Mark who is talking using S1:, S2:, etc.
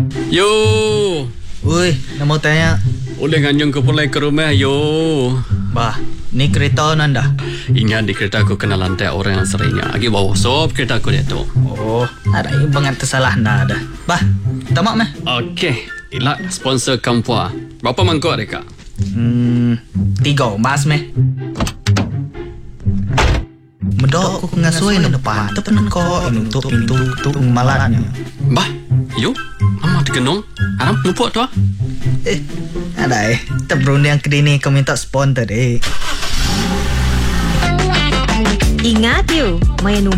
S1: Yo,
S2: Ui, nak mau tanya.
S1: boleh nganyung ke pulai ke rumah yo.
S2: Bah, ni kereta nanda.
S1: Ingat di kereta aku kena lantai orang yang seringnya. Lagi bawa sop kereta aku dia tu.
S2: Oh, ada yang banget tersalah nada. Bah, tamak meh.
S1: Okey, ila sponsor kampua. Berapa mangkuk deka?
S2: 3 mas meh. Medok aku ngasui na depan. Tepenan ko inutup pintu tu malatnya.
S1: Bah, yo, lama dikenung. Haram lupa tu.
S2: Ada terberundang ke dini kau minta sponsor deh.
S3: Ingat you, maya